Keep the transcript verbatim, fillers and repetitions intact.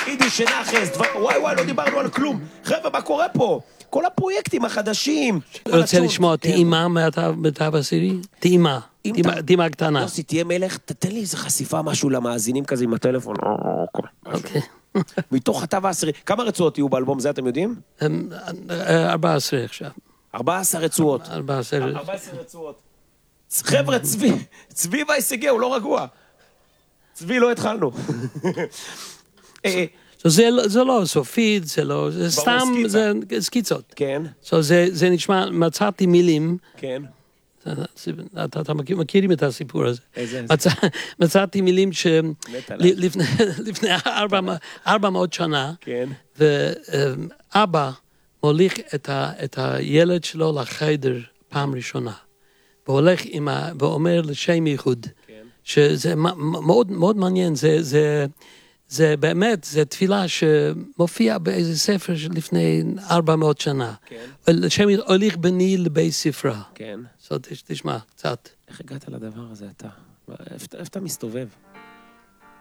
יידיש שנחס, וואי וואי, לא דיברנו על כלום. חבר'ה, מה קורה פה? כל הפרויקטים החדשים. רוצה לשמוע טעימה מהתו הסירי? טעימה. טעימה קטנה. יוסי, תהיה מלך, תתן לי איזה חשיפה משהו למאזינים כזה עם הטלפון. אוקיי. מתוך התו העשירי. כמה רצועות יהיו באלבום זה, אתם יודעים? ארבע עשרה עכשיו. ארבע עשרה רצועות. ארבע עשרה. ארבע עשרה רצועות. חבר'ה, צבי, צבי וייסגי, הוא לא רגוע. צבי, לא התחלנו. זה לא סופית, זה לא, זה סתם, זה סקיצות. כן. זה נשמע, מצאתי מילים. כן. אתה מכירים את הסיפור הזה. איזה? מצאתי מילים שלפני ארבע מאות שנה, ואבא מוליך את הילד שלו לחדר פעם ראשונה, והולך ואומר לשם ייחוד, שזה מאוד מעניין, זה זה באמת, זה תפילה שמופיעה באיזה ספר לפני ארבע מאות שנה. כן. לשם הוליך בני לבית ספרה. כן. אז תשמע, קצת. איך הגעת לדבר הזה אתה? איפה אתה מסתובב?